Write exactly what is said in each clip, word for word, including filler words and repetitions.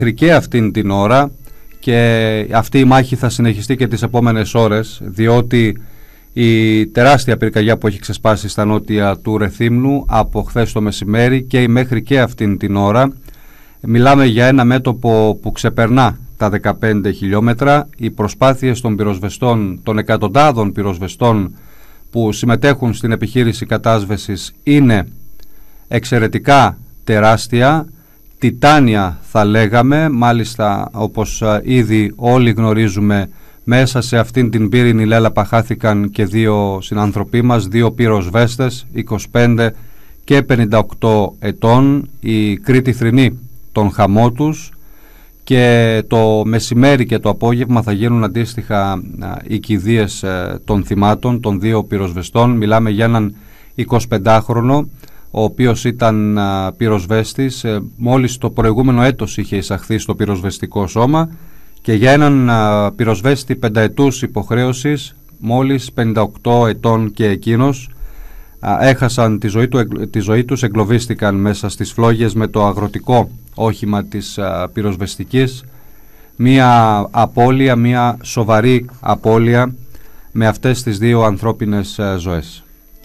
Και αυτήν την ώρα, και αυτή η μάχη θα συνεχιστεί και τις επόμενες ώρες, διότι η τεράστια πυρκαγιά που έχει ξεσπάσει στα νότια του Ρεθύμνου από χθες το μεσημέρι και μέχρι και αυτήν την ώρα, μιλάμε για ένα μέτωπο που ξεπερνά τα δεκαπέντε χιλιόμετρα. Οι προσπάθειες των πυροσβεστών, των εκατοντάδων πυροσβεστών που συμμετέχουν στην επιχείρηση κατάσβεσης είναι εξαιρετικά τεράστια, τιτάνια θα λέγαμε. Μάλιστα, όπως ήδη όλοι γνωρίζουμε, μέσα σε αυτήν την πύρινη λέλαπα χάθηκαν και δύο συνανθρωποί μας, δύο πυροσβέστες, είκοσι πέντε και πενήντα οκτώ ετών, η Κρήτη θρηνή τον χαμό τους, και το μεσημέρι και το απόγευμα θα γίνουν αντίστοιχα οι κηδείες των θυμάτων των δύο πυροσβεστών. Μιλάμε για έναν εικοσιπεντάχρονο, ο οποίος ήταν α, πυροσβέστης, ε, μόλις το προηγούμενο έτος είχε εισαχθεί στο πυροσβεστικό σώμα, και για έναν α, πυροσβέστη πενταετούς υποχρέωσης, μόλις πενήντα οκτώ ετών και εκείνος, α, έχασαν τη ζωή, του, τη ζωή τους, εγκλωβίστηκαν μέσα στις φλόγες με το αγροτικό όχημα της α, πυροσβεστικής. Μία απώλεια, μία σοβαρή απώλεια με αυτές τις δύο ανθρώπινες α, ζωές.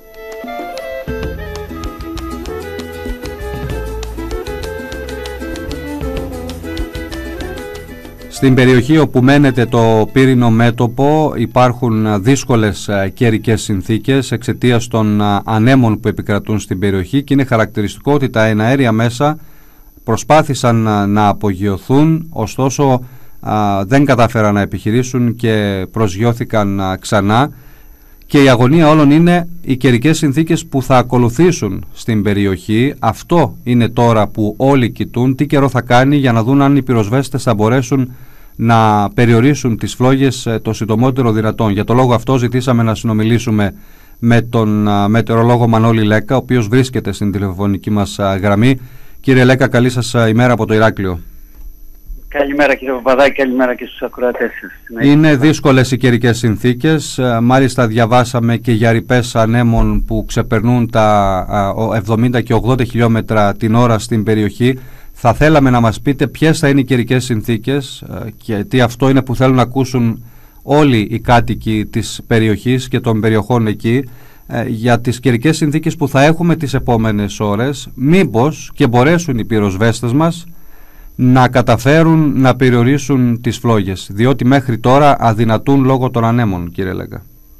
Στην περιοχή όπου μένεται το πύρινο μέτωπο υπάρχουν δύσκολες καιρικές συνθήκες εξαιτίας των ανέμων που επικρατούν στην περιοχή, και είναι χαρακτηριστικό ότι τα εναέρια μέσα προσπάθησαν να απογειωθούν, ωστόσο δεν κατάφεραν να επιχειρήσουν και προσγειώθηκαν ξανά, και η αγωνία όλων είναι οι καιρικές συνθήκες που θα ακολουθήσουν στην περιοχή. Αυτό είναι τώρα που όλοι κοιτούν, τι καιρό θα κάνει, για να δουν αν οι πυροσβέστες θα μπορέσουν να περιορίσουν τις φλόγες το συντομότερο δυνατόν. Για το λόγο αυτό ζητήσαμε να συνομιλήσουμε με τον μετεωρολόγο Μανώλη Λέκα, ο οποίος βρίσκεται στην τηλεφωνική μας γραμμή. Κύριε Λέκα, καλή σας ημέρα από το Ηράκλειο. Καλημέρα κύριε Παπαδάκη, καλημέρα και στους ακροατές σας. Είναι δύσκολες οι καιρικές συνθήκες. Μάλιστα διαβάσαμε και για ρηπές ανέμων που ξεπερνούν τα εβδομήντα και ογδόντα χιλιόμετρα την ώρα στην περιοχή. Θα θέλαμε να μας πείτε ποιες θα είναι οι καιρικές συνθήκες, και τι αυτό είναι που θέλουν να ακούσουν όλοι οι κάτοικοι της περιοχής και των περιοχών εκεί, για τις καιρικές συνθήκες που θα έχουμε τις επόμενες ώρες, μήπως και μπορέσουν οι πυροσβέστες μας να καταφέρουν να περιορίσουν τις φλόγες, διότι μέχρι τώρα αδυνατούν λόγω των ανέμων, κύριε Λέκα.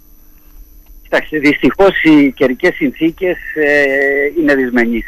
Κοιτάξτε, δυστυχώς οι καιρικές συνθήκες ε, είναι δυσμενείς,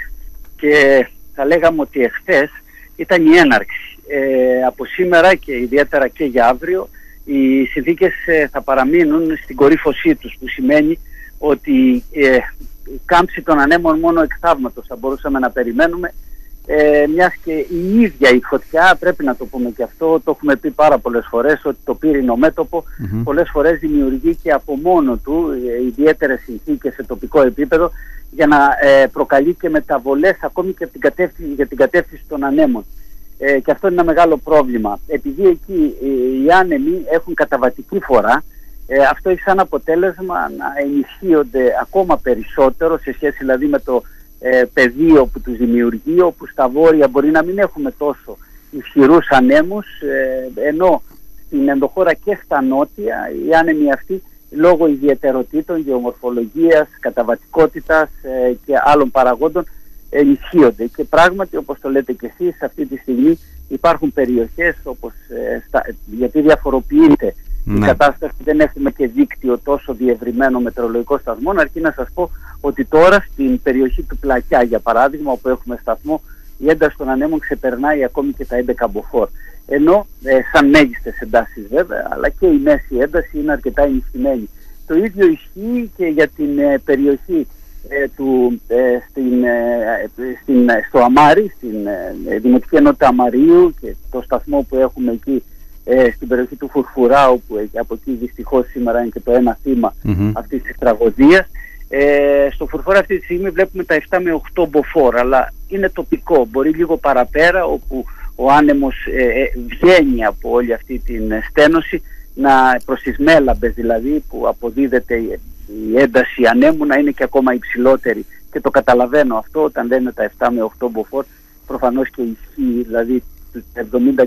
και θα λέγαμε ότι εχθές ήταν η έναρξη. Ε, από σήμερα και ιδιαίτερα και για αύριο οι συνθήκες ε, θα παραμείνουν στην κορύφωσή τους, που σημαίνει ότι ε, η κάμψη των ανέμων μόνο εκ θαύματος θα μπορούσαμε να περιμένουμε, ε, μιας και η ίδια η φωτιά, πρέπει να το πούμε και αυτό, το έχουμε πει πάρα πολλές φορές, ότι το πύρινο μέτωπο mm-hmm. πολλές φορές δημιουργεί και από μόνο του ε, ιδιαίτερες συνθήκες σε τοπικό επίπεδο, για να ε, προκαλεί και μεταβολές ακόμη και από την κατεύθυνση, για την κατεύθυνση των ανέμων. Ε, και αυτό είναι ένα μεγάλο πρόβλημα. Επειδή εκεί ε, οι άνεμοι έχουν καταβατική φορά, ε, αυτό έχει σαν αποτέλεσμα να ενισχύονται ακόμα περισσότερο, σε σχέση δηλαδή με το ε, πεδίο που τους δημιουργεί, όπου στα βόρεια μπορεί να μην έχουμε τόσο ισχυρούς ανέμους, ε, ενώ στην ενδοχώρα και στα νότια οι άνεμοι αυτοί, λόγω ιδιαιτεροτήτων, γεωμορφολογίας, καταβατικότητας ε, και άλλων παραγόντων, ενισχύονται. Και πράγματι, όπως το λέτε και εσείς, αυτή τη στιγμή υπάρχουν περιοχές όπως, ε, στα, γιατί διαφοροποιείται ναι. η κατάσταση, δεν έχουμε και δίκτυο τόσο διευρυμένο μετεωρολογικό σταθμό, αρκεί να σας πω ότι τώρα στην περιοχή του Πλακιά, για παράδειγμα, όπου έχουμε σταθμό, η ένταση των ανέμων ξεπερνάει ακόμη και τα έντεκα μποφόρ. Ενώ ε, σαν μέγιστες εντάσεις βέβαια, αλλά και η μέση ένταση είναι αρκετά ενισχυμένη. Το ίδιο ισχύει και για την ε, περιοχή ε, του, ε, στην, ε, στην, ε, στο Αμάρι, στην ε, Δημοτική Ενότητα Αμαρίου, και το σταθμό που έχουμε εκεί ε, στην περιοχή του Φουρφουρά, όπου ε, από εκεί δυστυχώς σήμερα είναι και το ένα θύμα mm-hmm. αυτής της τραγωδίας. Ε, στο Φουρφουρά αυτή τη στιγμή βλέπουμε τα επτά με οκτώ μποφόρ, αλλά είναι τοπικό, μπορεί λίγο παραπέρα, όπου ο άνεμος ε, ε, βγαίνει από όλη αυτή την στένωση, να προς τις Μέλαμπες δηλαδή, που αποδίδεται η, η ένταση ανέμου, να είναι και ακόμα υψηλότερη. Και το καταλαβαίνω αυτό, όταν λένε τα επτά με οκτώ μποφόρ, προφανώς και ισχύει, δηλαδή εβδομήντα